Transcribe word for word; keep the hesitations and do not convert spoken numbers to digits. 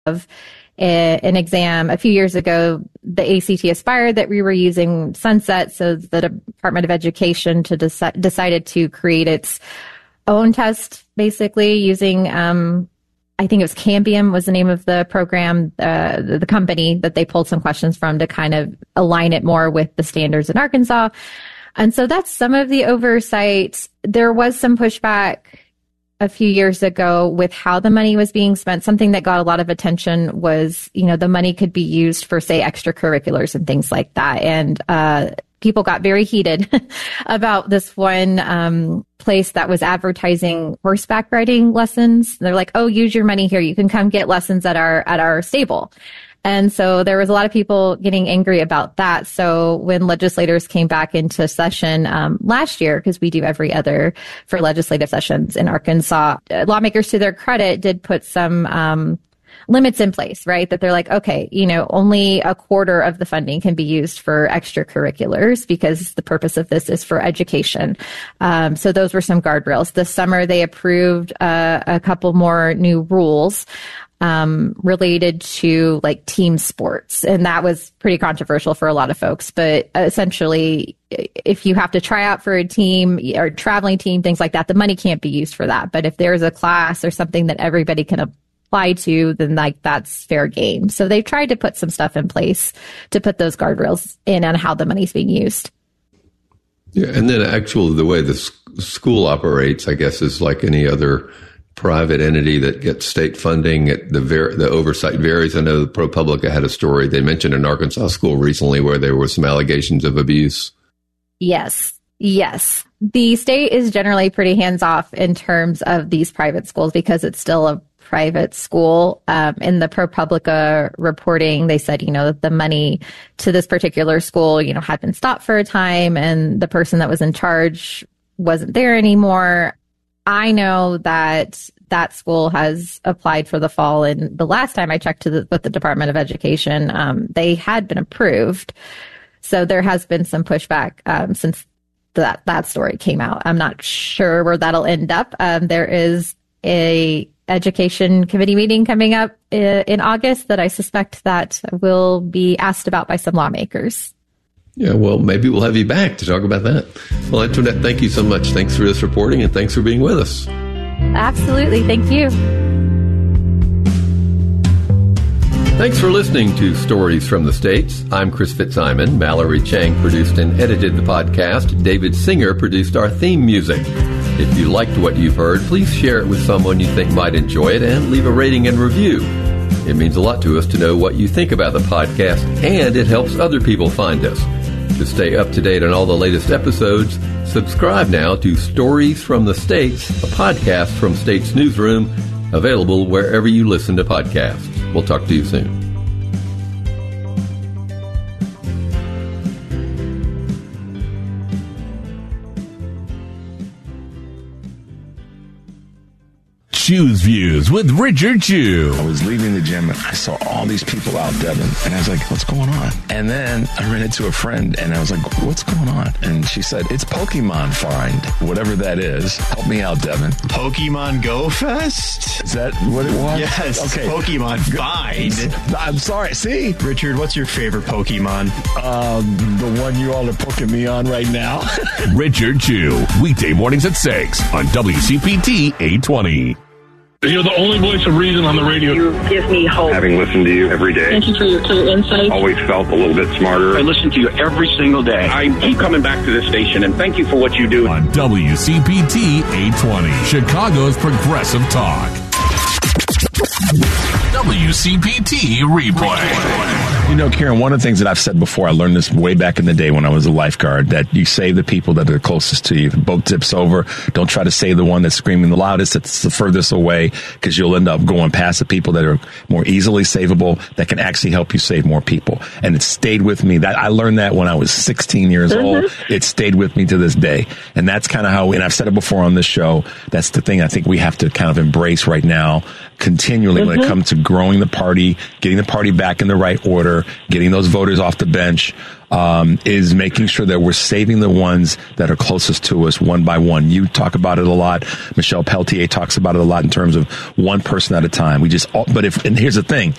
of a, an exam a few years ago, the A C T Aspire that we were using sunset. So the Department of Education to deci- decided to create its own test, basically using, um, I think it was Cambium was the name of the program, uh, the, the company that they pulled some questions from to kind of align it more with the standards in Arkansas. And so that's some of the oversight. There was some pushback a few years ago with how the money was being spent. Something that got a lot of attention was, you know, the money could be used for, say, extracurriculars and things like that. And uh, people got very heated about this one um, place that was advertising horseback riding lessons. They're like, "Oh, use your money here. You can come get lessons at our at our stable." And so there was a lot of people getting angry about that. So when legislators came back into session um, last year, because we do every other for legislative sessions in Arkansas, lawmakers, to their credit, did put some um, limits in place, right? That they're like, okay, you know, only a quarter of the funding can be used for extracurriculars because the purpose of this is for education. Um, so those were some guardrails. This summer, they approved uh, a couple more new rules Um, related to like team sports. And that was pretty controversial for a lot of folks. But essentially, if you have to try out for a team or traveling team, things like that, the money can't be used for that. But if there's a class or something that everybody can apply to, then like that's fair game. So they've tried to put some stuff in place to put those guardrails in on how the money's being used. Yeah. And then actually the way the school operates, I guess, is like any other private entity that gets state funding. It, the ver- the oversight varies. I know ProPublica had a story they mentioned an Arkansas school recently where there were some allegations of abuse. Yes. Yes. The state is generally pretty hands-off in terms of these private schools because it's still a private school. Um, in the ProPublica reporting, they said, you know, that the money to this particular school, you know, had been stopped for a time and the person that was in charge wasn't there anymore. I know that that school has applied for the fall, and the last time I checked to the, with the Department of Education, um, they had been approved. So there has been some pushback um, since that that story came out. I'm not sure where that'll end up. Um, there is a education committee meeting coming up in, in August that I suspect that will be asked about by some lawmakers. Yeah, well, maybe we'll have you back to talk about that. Well, Antoinette, thank you so much. Thanks for this reporting, and thanks for being with us. Absolutely. Thank you. Thanks for listening to Stories from the States. I'm Chris Fitzsimon. Mallory Chang produced and edited the podcast. David Singer produced our theme music. If you liked what you've heard, please share it with someone you think might enjoy it and leave a rating and review. It means a lot to us to know what you think about the podcast, and it helps other people find us. To stay up to date on all the latest episodes, subscribe now to Stories from the States, a podcast from States Newsroom, available wherever you listen to podcasts. We'll talk to you soon. Choose Views with Richard Chew. I was leaving the gym and I saw all these people out, Devin, and I was like, what's going on? And then I ran into a friend and I was like, what's going on? And she said, it's Pokemon Find, whatever that is. Help me out, Devin. Pokemon Go Fest? Is that what it was? Yes. Okay. Pokemon Find. I'm sorry. See? Richard, what's your favorite Pokemon? Um, the one you all are poking me on right now. Richard Chew, weekday mornings at six on W C P T eight twenty. You're the only voice of reason on the radio. You give me hope. Having listened to you every day. Thank you for your clear insight. Always felt a little bit smarter. I listen to you every single day. I keep coming back to this station, and thank you for what you do. On W C P T eight twenty, Chicago's Progressive Talk. W C P T Replay. You know, Karen, one of the things that I've said before, I learned this way back in the day when I was a lifeguard, that you save the people that are closest to you. If a boat tips over, don't try to save the one that's screaming the loudest, that's the furthest away, because you'll end up going past the people that are more easily savable, that can actually help you save more people. And it stayed with me. That I learned that when I was sixteen years mm-hmm. old. It stayed with me to this day. And that's kind of how, and I've said it before on this show, that's the thing I think we have to kind of embrace right now, continually mm-hmm. when it comes to growing the party, getting the party back in the right order, getting those voters off the bench. um, is making sure that we're saving the ones that are closest to us one by one. You talk about it a lot. Michelle Peltier talks about it a lot in terms of one person at a time. We just, but if, and here's the thing,